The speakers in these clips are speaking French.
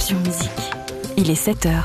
Option Musique. Il est 7h.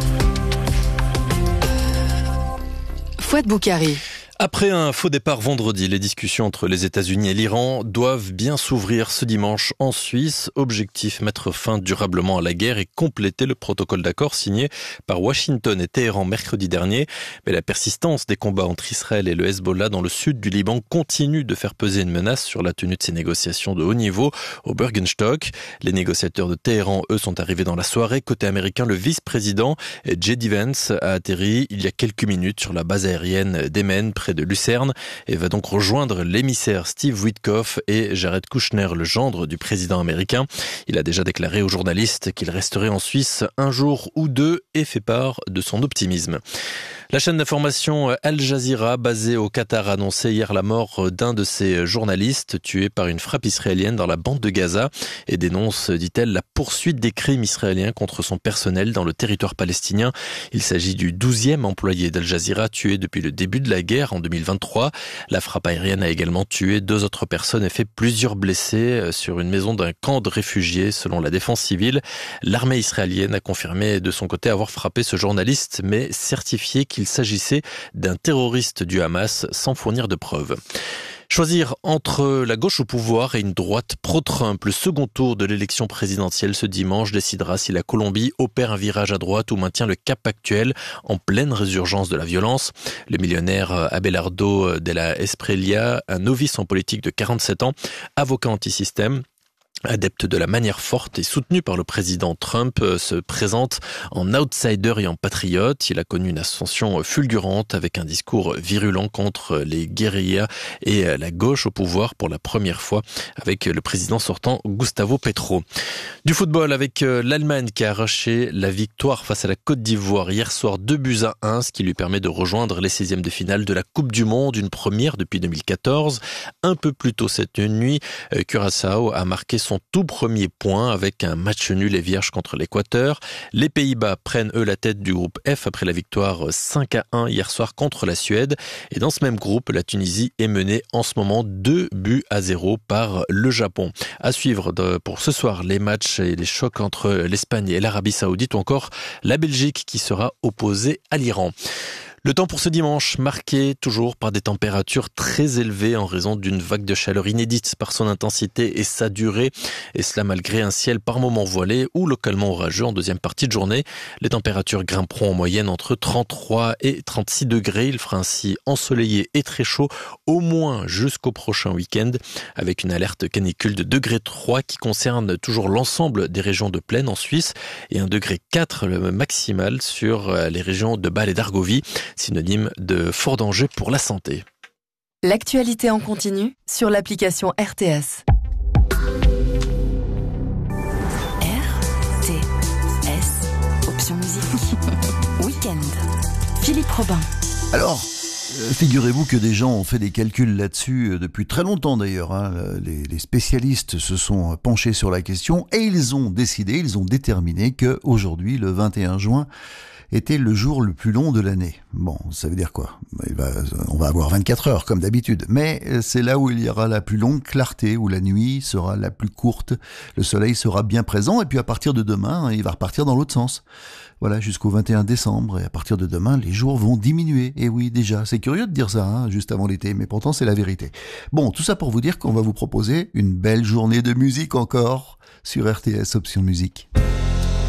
Fouad Boukari. Après un faux départ vendredi, les discussions entre les États-Unis et l'Iran doivent bien s'ouvrir ce dimanche en Suisse. Objectif, mettre fin durablement à la guerre et compléter le protocole d'accord signé par Washington et Téhéran mercredi dernier. Mais la persistance des combats entre Israël et le Hezbollah dans le sud du Liban continue de faire peser une menace sur la tenue de ces négociations de haut niveau au Bürgenstock. Les négociateurs de Téhéran, eux, sont arrivés dans la soirée. Côté américain, le vice-président J.D. Vance a atterri il y a quelques minutes sur la base aérienne d'Emen, près de Lucerne, et va donc rejoindre l'émissaire Steve Witkoff et Jared Kushner, le gendre du président américain. Il a déjà déclaré aux journalistes qu'il resterait en Suisse un jour ou deux et fait part de son optimisme. La chaîne d'information Al Jazeera, basée au Qatar, a annoncé hier la mort d'un de ses journalistes tué par une frappe israélienne dans la bande de Gaza et dénonce, dit-elle, la poursuite des crimes israéliens contre son personnel dans le territoire palestinien. Il s'agit du 12e employé d'Al Jazeera tué depuis le début de la guerre en 2023. La frappe aérienne a également tué 2 autres personnes et fait plusieurs blessés sur une maison d'un camp de réfugiés, selon la défense civile. L'armée israélienne a confirmé de son côté avoir frappé ce journaliste, mais certifié qu'il s'agissait d'un terroriste du Hamas sans fournir de preuves. Choisir entre la gauche au pouvoir et une droite pro-Trump, le second tour de l'élection présidentielle ce dimanche décidera si la Colombie opère un virage à droite ou maintient le cap actuel en pleine résurgence de la violence. Le millionnaire Abelardo de la Espriella, un novice en politique de 47 ans, avocat anti-système, adepte de la manière forte et soutenu par le président Trump, se présente en outsider et en patriote. Il a connu une ascension fulgurante avec un discours virulent contre les guérillas et la gauche au pouvoir pour la première fois avec le président sortant Gustavo Petro. Du football avec l'Allemagne qui a arraché la victoire face à la Côte d'Ivoire hier soir 2-1, ce qui lui permet de rejoindre les 16e de finale de la Coupe du Monde, une première depuis 2014. Un peu plus tôt cette nuit, Curaçao a marqué son tout premier point avec un match nul et vierge contre l'Équateur. Les Pays-Bas prennent eux la tête du groupe F après la victoire 5-1 hier soir contre la Suède. Et dans ce même groupe, la Tunisie est menée en ce moment 2-0 par le Japon. À suivre pour ce soir les matchs et les chocs entre l'Espagne et l'Arabie Saoudite ou encore la Belgique qui sera opposée à l'Iran. Le temps pour ce dimanche, marqué toujours par des températures très élevées en raison d'une vague de chaleur inédite par son intensité et sa durée, et cela malgré un ciel par moments voilé ou localement orageux en deuxième partie de journée. Les températures grimperont en moyenne entre 33 et 36 degrés. Il fera ainsi ensoleillé et très chaud au moins jusqu'au prochain week-end, avec une alerte canicule de degré 3 qui concerne toujours l'ensemble des régions de plaine en Suisse et un degré 4 le maximal sur les régions de Bâle et d'Argovie, synonyme de fort danger pour la santé. L'actualité en continu sur l'application RTS. RTS, Option Musique. Week-end. Philippe Robin. Alors, figurez-vous que des gens ont fait des calculs là-dessus depuis très longtemps d'ailleurs. Les spécialistes se sont penchés sur la question et ils ont déterminé qu'aujourd'hui, le 21 juin, était le jour le plus long de l'année. Bon, ça veut dire quoi ? On va avoir 24 heures comme d'habitude, mais c'est là où il y aura la plus longue clarté, où la nuit sera la plus courte, le soleil sera bien présent, et puis à partir de demain, il va repartir dans l'autre sens. Voilà, jusqu'au 21 décembre, et à partir de demain, les jours vont diminuer. Et oui, déjà, c'est curieux de dire ça, juste avant l'été, mais pourtant c'est la vérité. Bon, tout ça pour vous dire qu'on va vous proposer une belle journée de musique encore sur RTS Option Musique.